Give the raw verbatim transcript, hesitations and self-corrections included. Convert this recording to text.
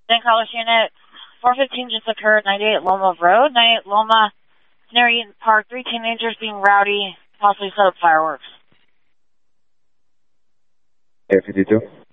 Then College Unit, four fifteen just occurred, ninety-eight Loma Road, ninety-eight Loma, near Eaton Park, three teenagers being rowdy, possibly set up fireworks. A fifty-two.